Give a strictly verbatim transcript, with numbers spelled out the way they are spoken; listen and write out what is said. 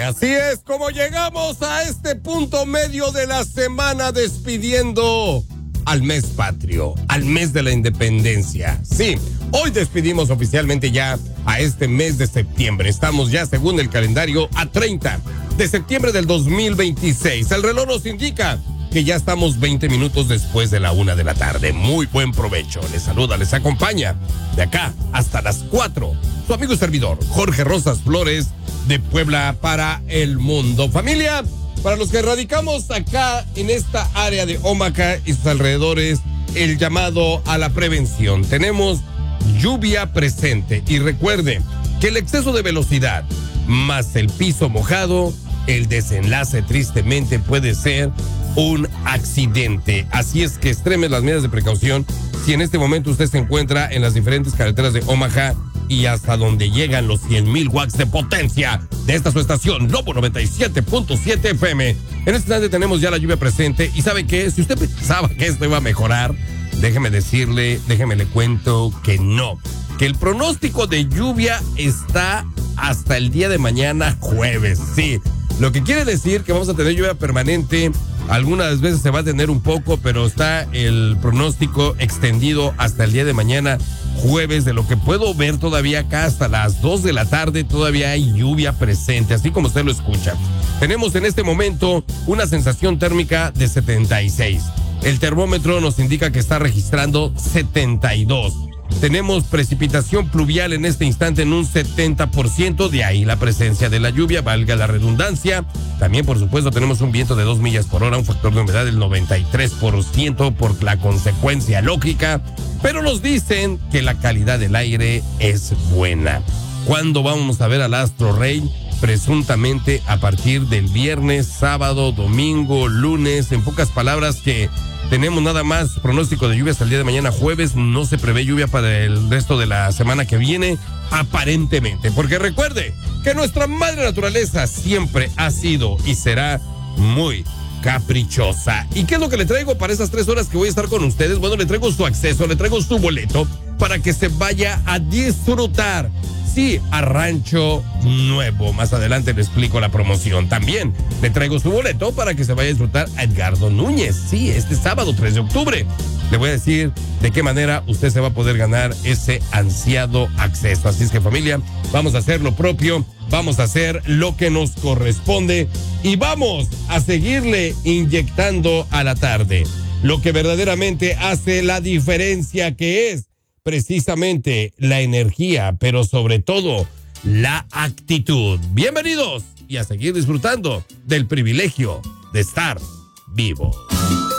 así es como llegamos a este punto medio de la semana despidiendo al mes patrio, al mes de la independencia. Sí, hoy despedimos oficialmente ya a este mes de septiembre. Estamos ya, según el calendario, a treinta de septiembre del dos mil veintiséis. El reloj nos indica que ya estamos veinte minutos después de la una de la tarde. Muy buen provecho. Les saluda, les acompaña de acá hasta las cuatro. Su amigo y servidor, Jorge Rosas Flores, de Puebla para el mundo. Familia, para los que radicamos acá en esta área de Omaha y sus alrededores, el llamado a la prevención. Tenemos lluvia presente y recuerde que el exceso de velocidad más el piso mojado, el desenlace tristemente puede ser un accidente. Así es que extreme las medidas de precaución si en este momento usted se encuentra en las diferentes carreteras de Omaha y hasta donde llegan los cien mil watts de potencia de esta su estación Lobo noventa y siete punto siete F M. En este instante tenemos ya la lluvia presente y ¿sabe qué? Si usted pensaba que esto iba a mejorar, déjeme decirle, déjeme le cuento que no, que el pronóstico de lluvia está hasta el día de mañana jueves, sí. Lo que quiere decir que vamos a tener lluvia permanente. Algunas veces se va a tener un poco, pero está el pronóstico extendido hasta el día de mañana, jueves. De lo que puedo ver todavía acá hasta las dos de la tarde, todavía hay lluvia presente, así como usted lo escucha. Tenemos en este momento una sensación térmica de setenta y seis. El termómetro nos indica que está registrando setenta y dos. Tenemos precipitación pluvial en este instante en un setenta por ciento, de ahí la presencia de la lluvia, valga la redundancia. También, por supuesto, tenemos un viento de dos millas por hora, un factor de humedad del noventa y tres por ciento por la consecuencia lógica, pero nos dicen que la calidad del aire es buena. ¿Cuándo vamos a ver al astro rey? Presuntamente a partir del viernes, sábado, domingo, lunes, en pocas palabras que tenemos nada más pronóstico de lluvia hasta el día de mañana jueves. No se prevé lluvia para el resto de la semana que viene, aparentemente. Porque recuerde que nuestra madre naturaleza siempre ha sido y será muy caprichosa. ¿Y qué es lo que le traigo para esas tres horas que voy a estar con ustedes? Bueno, le traigo su acceso, le traigo su boleto para que se vaya a disfrutar. Sí, a Rancho Nuevo. Más adelante le explico la promoción. También le traigo su boleto para que se vaya a disfrutar a Edgardo Núñez. Sí, este sábado tres de octubre. Le voy a decir de qué manera usted se va a poder ganar ese ansiado acceso. Así es que, familia, vamos a hacer lo propio, vamos a hacer lo que nos corresponde y vamos a seguirle inyectando a la tarde lo que verdaderamente hace la diferencia, que es precisamente la energía, pero sobre todo la actitud. Bienvenidos y a seguir disfrutando del privilegio de estar vivo.